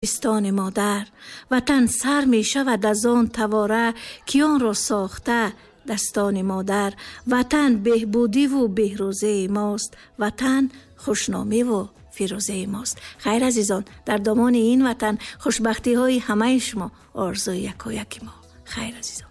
دستان مادر. وطن سر می شود از آن تواره که آن را ساخته دستان مادر. وطن بهبودی و بهروزی ماست، وطن خوشنامی و فیروزه ماست. خیر عزیزان، در دامان این وطن خوشبختی های همه شما آرزوی یکایک ما. خیر عزیزان.